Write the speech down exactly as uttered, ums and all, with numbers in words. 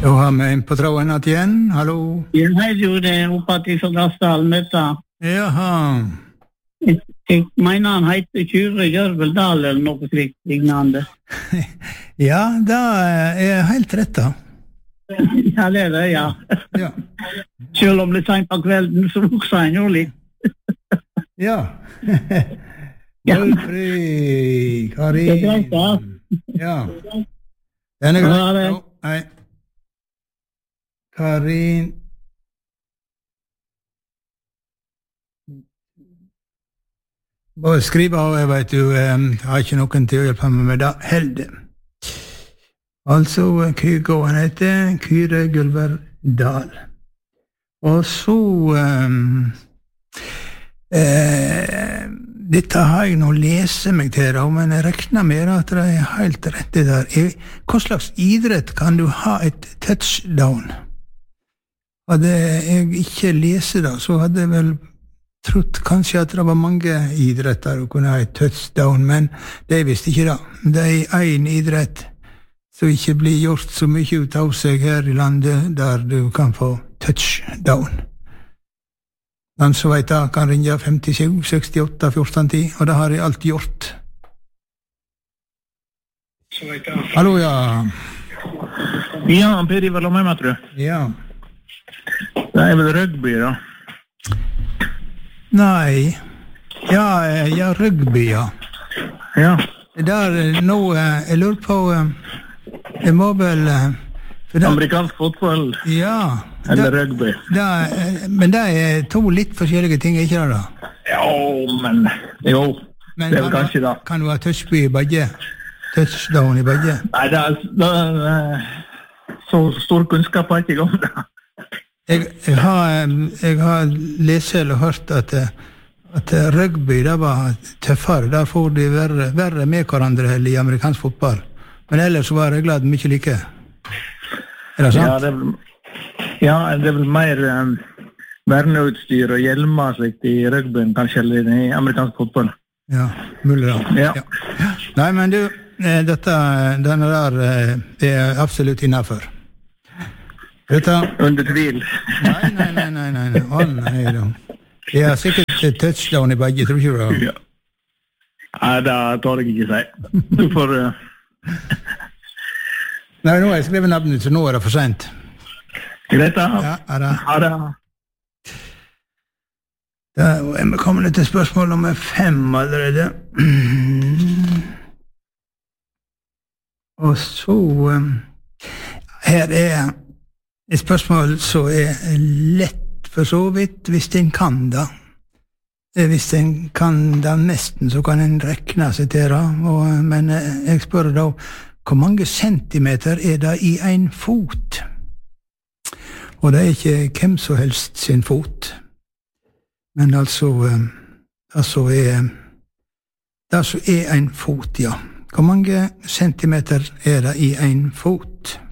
Så har vi en på tråden att igen, hallå? Ja, hej du, det är hoppat ifrån Gassdalen, detta. Jaha. Jag menar han heter Kyrre Jørveldal eller något liknande. Ja, det är helt rätt då. Ja, det är det, ja. Ja. Selv om det är sent på kvällen så också han ju lite. Ja. Ja. Wolfri, Karin. Det är greit, ja. Ja. Den är greit. Ja, det- Oh, nej. Karin. Bare skriv av, jeg vet du, jeg har ikke noen til å hjelpe meg med det, helde. Altså, Kygo, han heter Kyre Gulverdal. Og så, um, eh, dette har jeg nå lese meg til, da, men jeg rekner med at det er helt rett det der. I- Hva slags idrett kan du ha et touchdown? Hadde jeg ikke lese det, så hadde jeg vel trodd kanskje at det var mange idretter å kunne ha et touchdown, men det er visst ikke det. Det er en idrett som ikke blir gjort så mye ut av seg her i landet, der du kan få touchdown. Den som vet det kan ringe femtisju sekstiåtte fjorten ti, og det har jeg alltid gjort. Hallo, ja. Ja, Per Ivar, la meg med, tror jeg. Ja. Det er vel rugby, da. Nei. Ja, eh, ja, rugby, ja. Ja. Der eh, nå, eh, jeg lurer på, eh, det må vel, eh, for det, Amerikansk fotball ja, eller det, rugby. det, eh, men det er to litt forskjellige ting, ikke det da? Ja, men jo, Men det er vel kan, kanskje det. kan du ha touchby i begge? Touchdown i begge? Nei, det er, det er eh, så stor kunnskap har jeg ikke om det. Jeg, jeg, har, eh, jeg har lest eller hørt at, eh, at eh, rugby det var tøffere, der får de verre, verre med hverandre enn i amerikansk fotball. Men ellers var reglene mye like. Er det sant? Ja, det er, vel- ja, det er vel mer um, verneutstyr og hjelmer slikt i rugbyen, kanskje, eller i amerikansk fotball. Ja, mulig da. Ja. Ja. Nei, men du, eh, dette, denne der eh, er absolutt innenfor. Dette, Under tvil. nei, nei, nei, nei, nei, nei, å nei da. Det er sikkert et touchdown i begge, tror ikke du det? Ja. Nei, det tar jeg ikke si. Du får... Uh, Nei, nå har jeg skrevet navnet, så nå er det for sent. greit, da. Ja, er det? Ha det. Da er vi kommet til spørsmål nummer fem allerede. Og så, um, her er et spørsmål som er lett for så vidt, hvis en kan da. Eh, Hvis en kan da nesten, så kan en rekne seg til det. Og, men eh, jeg spør da, hvor mange centimeter er det i en fot? Og det er ikke hvem som helst sin fot. Men altså, eh, altså er, det som er en fot, ja. Hvor mange centimeter er det i en fot?